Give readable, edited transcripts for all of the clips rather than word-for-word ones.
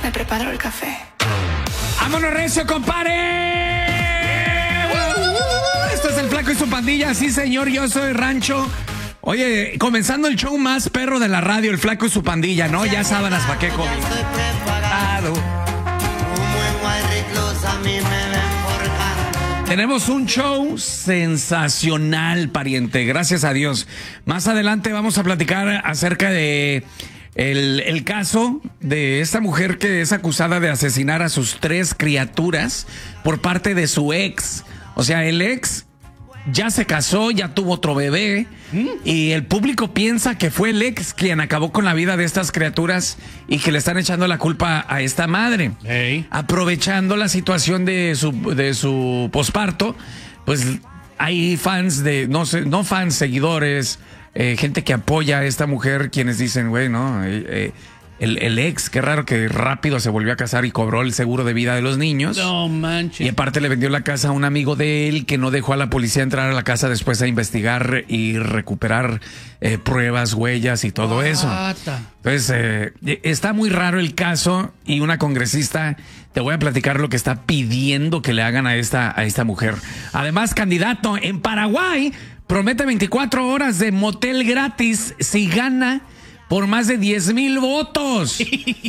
me preparo el café. ¡Vámonos, recio, compadre! Esto es El Flaco y su Pandilla. Sí, señor, yo soy Rancho. Oye, comenzando el show más perro de la radio, El Flaco y su Pandilla, ¿no? Ya sábanas, ¿pa' qué comer? Claro. Tenemos un show sensacional, pariente, gracias a Dios. Más adelante vamos a platicar acerca de el caso de esta mujer que es acusada de asesinar a sus 3 criaturas por parte de su ex. O sea, el ex ya se casó, ya tuvo otro bebé, y el público piensa que fue el ex quien acabó con la vida de estas criaturas y que le están echando la culpa a esta madre. Hey. Aprovechando la situación de su posparto, pues hay fans no fans, seguidores, gente que apoya a esta mujer, quienes dicen, güey, no, el ex, qué raro que rápido se volvió a casar y cobró el seguro de vida de los niños. No manches. Y aparte le vendió la casa a un amigo de él que no dejó a la policía entrar a la casa después a investigar y recuperar pruebas, huellas y todo eso. Entonces, está muy raro el caso y una congresista, te voy a platicar lo que está pidiendo que le hagan a esta mujer. Además, candidato en Paraguay promete 24 horas de motel gratis si gana por más de 10,000 votos.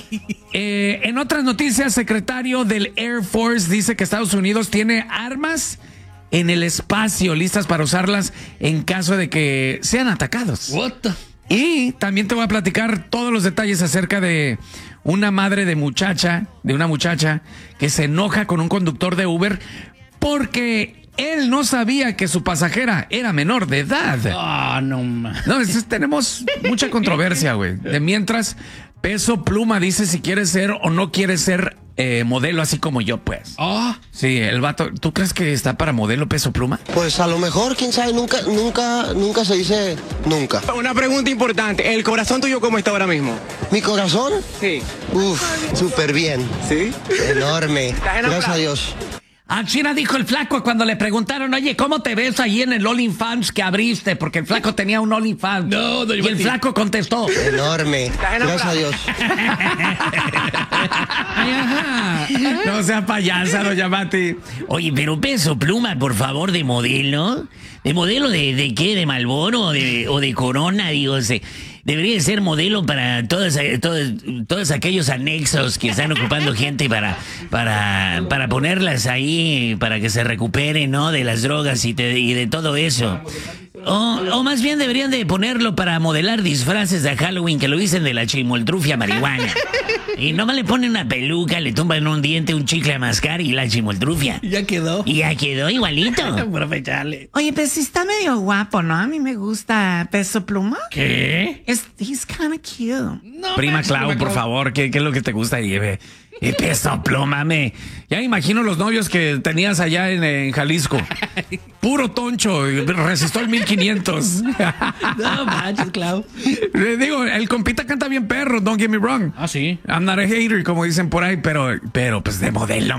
En otras noticias, secretario del Air Force dice que Estados Unidos tiene armas en el espacio listas para usarlas en caso de que sean atacados. What the? Y también te voy a platicar todos los detalles acerca de una madre de una muchacha que se enoja con un conductor de Uber porque él no sabía que su pasajera era menor de edad. Ah, no man. No, tenemos mucha controversia, güey. De mientras, Peso Pluma dice si quiere ser o no quiere ser modelo, así como yo, pues. Sí, el vato. ¿Tú crees que está para modelo Peso Pluma? Pues a lo mejor, quién sabe, nunca se dice nunca. Una pregunta importante, ¿el corazón tuyo cómo está ahora mismo? ¿Mi corazón? Sí. Uf, súper bien. ¿Sí? Enorme. ¿Estás enamorado? Gracias a Dios. A China dijo el flaco cuando le preguntaron, oye, ¿cómo te ves ahí en el OnlyFans que abriste? Porque el flaco tenía un OnlyFans. No, y el flaco contestó. Enorme. Gracias a Dios. Ay, ajá. No sea payasa, doña Mati. Oye, pero Peso Pluma, por favor, de modelo. ¿De modelo de qué? ¿De Marlboro o de Corona? Digo, debería ser modelo para todos aquellos anexos que están ocupando gente para ponerlas ahí, para que se recuperen, ¿no? De las drogas y de todo eso. O más bien deberían de ponerlo para modelar disfraces de Halloween que lo dicen de la chimoltrufia marihuana. Y nomás le ponen una peluca, le tumban un diente, un chicle a mascar y la chimoltrufia. Ya quedó. Y ya quedó igualito. Aprovecharle. Oye, pues sí está medio guapo, ¿no? A mí me gusta Peso Pluma. ¿Qué? He's kind of cute. No, Prima manches, Clau, por favor, ¿qué es lo que te gusta? Y Peso Pluma, ya me imagino los novios que tenías allá en Jalisco. Puro toncho, resistó el 1500. No manches, Clau. Le digo, el compita canta bien perro, don't get me wrong. Ah, sí. I'm not a hater, como dicen por ahí, pero pues de modelo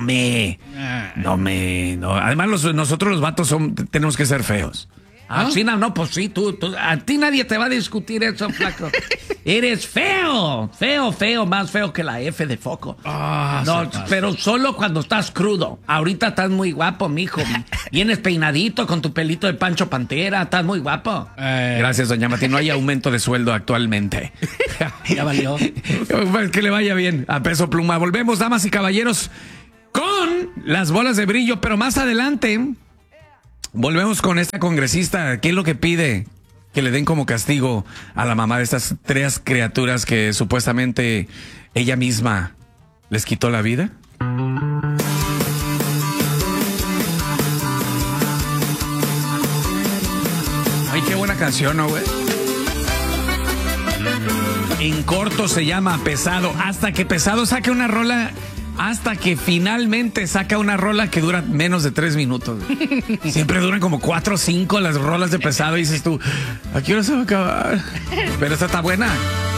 no. Además, nosotros los vatos tenemos que ser feos. Sí, no, pues sí, tú, a ti nadie te va a discutir eso, flaco. Eres feo, más feo que la F de foco. No, pero solo cuando estás crudo. Ahorita estás muy guapo, mijo. Vienes peinadito con tu pelito de Pancho Pantera, estás muy guapo. Gracias, doña Mati, no hay aumento de sueldo actualmente. Ya valió. Que le vaya bien a Peso Pluma. Volvemos, damas y caballeros, con las bolas de brillo, pero más adelante volvemos con esta congresista. ¿Qué es lo que pide? Que le den como castigo a la mamá de estas 3 criaturas que supuestamente ella misma les quitó la vida. Ay, qué buena canción, ¿no, güey? En corto se llama Pesado. Hasta que Pesado saque una rola. Hasta que finalmente saca una rola que dura menos de 3 minutos. Siempre duran como 4 o 5 las rolas de Pesado y dices tú, ¿a qué hora se va a acabar? Pero esta está buena.